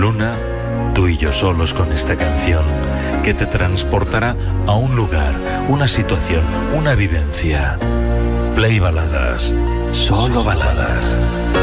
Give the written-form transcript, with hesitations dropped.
Luna, tú y yo solos con esta canción, que te transportará a un lugar, una situación, una vivencia. Play Baladas, solo baladas.